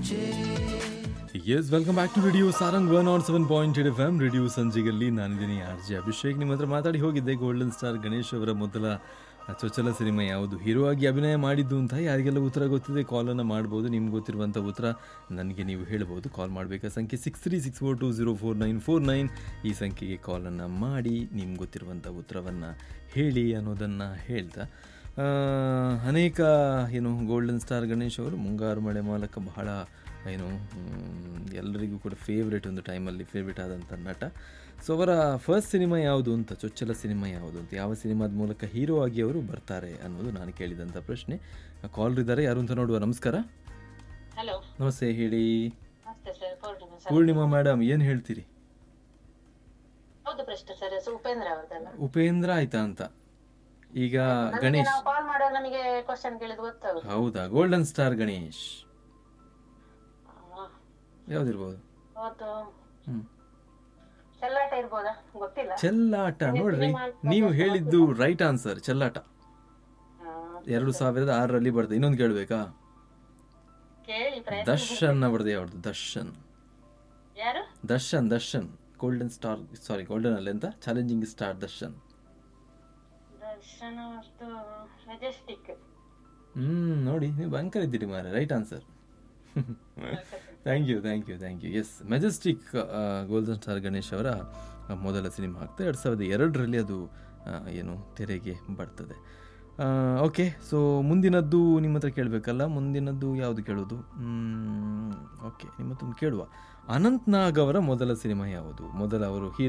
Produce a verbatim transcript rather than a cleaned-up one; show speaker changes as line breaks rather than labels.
S welcome back to radio Sarang one not seven point eight F M radio ಸಂಜೆಯಲ್ಲಿ ನಾನಿದ್ದೀನಿ R J Abhishek. ನಿಮ್ಮ ಹತ್ರ ಮಾತಾಡಿ ಹೋಗಿದ್ದೆ. ಗೋಲ್ಡನ್ ಸ್ಟಾರ್ ಗಣೇಶ್ ಅವರ ಮೊದಲ ಚೊಚ್ಚಲ ಸಿನಿಮಾ ಯಾವುದು, ಹೀರೋ ಆಗಿ ಅಭಿನಯ ಮಾಡಿದ್ದು ಅಂತ ಯಾರಿಗೆಲ್ಲ ಉತ್ತರ ಗೊತ್ತಿದೆ ಕಾಲನ್ನು ಮಾಡ್ಬೋದು. ನಿಮ್ಗೆ ಗೊತ್ತಿರುವಂಥ ಉತ್ತರ ನನಗೆ ನೀವು ಹೇಳ್ಬೋದು. ಕಾಲ್ ಮಾಡಬೇಕಾದ ಸಂಖ್ಯೆ six three six four to zero four nine four nine. ಈ ಸಂಖ್ಯೆಗೆ ಕಾಲನ್ನು ಮಾಡಿ ನಿಮ್ಗೆ ಗೊತ್ತಿರುವಂಥ ಉತ್ತರವನ್ನು ಹೇಳಿ ಅನ್ನೋದನ್ನು ಹೇಳ್ತಾ, ಅನೇಕ ಏನು ಗೋಲ್ಡನ್ ಸ್ಟಾರ್ ಗಣೇಶ್ ಅವರು ಮುಂಗಾರು ಮಳೆ ಮೂಲಕ ಬಹಳ ಏನು ಎಲ್ಲರಿಗೂ ಕೂಡ ಫೇವ್ರೇಟ್, ಒಂದು ಟೈಮಲ್ಲಿ ಫೇವ್ರೇಟ್ ಆದಂಥ ನಟ. ಸೊ ಅವರ ಫಸ್ಟ್ ಸಿನಿಮಾ ಯಾವುದು ಅಂತ, ಚೊಚ್ಚಲ ಸಿನಿಮಾ ಯಾವುದು ಅಂತ, ಯಾವ ಸಿನಿಮಾದ ಮೂಲಕ ಹೀರೋ ಆಗಿ ಅವರು ಬರ್ತಾರೆ ಅನ್ನೋದು ನಾನು ಕೇಳಿದಂಥ ಪ್ರಶ್ನೆ. ಕಾಲ್ ಇದ್ದಾರೆ, ಯಾರು ಅಂತ ನೋಡುವ. ನಮಸ್ಕಾರ.
ಹಲೋ,
ನಮಸ್ತೆ, ಹೇಳಿ.
ನಮಸ್ತೆ sir, Purnima sir.
Purnima madam, ಏನು ಹೇಳ್ತೀರಿ?
ಹೌದು ಪ್ರಶ್ನೆ ಸರ್, ಸೊ ಉಪೇಂದ್ರ ಅವರದಲ್ಲ?
ಉಪೇಂದ್ರ ಆಯ್ತಾ ಅಂತ. ಈಗ ಗಣೇಶ್
ಕಾಲ್ ಮಾಡುವಾಗ ನಮಗೆ ಕ್ವಶನ್ ಕೇಳಿದ್ ಗೊತ್ತಾಗುತ್ತೆ.
ಹೌದಾ? Golden star Ganesh ಯಾವ್ದಿರ್ಬೋದು?
ಅವತ್ತು
ಹ್ಮ್
ಚೆಲ್ಲಾಟ ಇರ್ಬೋದಾ? ಗೊತ್ತಿಲ್ಲ.
ಚೆಲ್ಲಾಟ. ನೋಡ್ರಿ, ನೀವು ಹೇಳಿದ್ದು ರೈಟ್ ಆನ್ಸರ್, ಚೆಲ್ಲಾಟ. ಎರಡು ಸಾವಿರದ ಆರರಲ್ಲಿ ಬರ್ತದೆ. ಇನ್ನೊಂದು ಕೇಳ್ಬೇಕಾ?
ಕೇಳಿ ಪ್ರಯತ್ನ.
ದರ್ಶನ್ ಅವ್ರದ್ದು ಯಾವ್ದು? ದರ್ಶನ್.
ಯಾರು?
ದರ್ಶನ್ ದರ್ಶನ್ ಗೋಲ್ಡನ್ ಸ್ಟಾರ್, ಸಾರಿ ಗೋಲ್ಡನ್ ಅಲ್ಲಿ ಅಂತ, ಚಾಲೆಂಜಿಂಗ್ ಸ್ಟಾರ್ ದರ್ಶನ್.
ದರ್ಶನ ಮತ್ತು ಮೆಜೆಸ್ಟಿಕ್.
ಹ್ಮ್ ನೋಡಿ, ನೀವು ಭಯಂಕರ ಇದ್ದೀರಿ ಮಾರೆ. Right answer. Thank you thank you thank U S, Majestic golden star Ganesh ಅವರ ಮೊದಲ ಸಿನಿಮಾ ಆಗ್ತದೆ. ಎರಡು ಸಾವಿರದ ಎರಡರಲ್ಲಿ ಅದು ಏನು ತೆರೆಗೆ ಬರ್ತದೆ. ಓಕೆ, ಸೊ ಮುಂದಿನದ್ದು ನಿಮ್ಮ ಹತ್ರ ಕೇಳಬೇಕಲ್ಲ. ಮುಂದಿನದ್ದು ಯಾವುದು ಕೇಳೋದು? ಓಕೆ, ನಿಮ್ಮ ಹತ್ರ ಕೇಳುವ. ಅನಂತ್ ನಾಗ್ ಅವರ ಮೊದಲ ಸಿನಿಮಾ ಯಾವುದು? ಮೊದಲ ಅವರು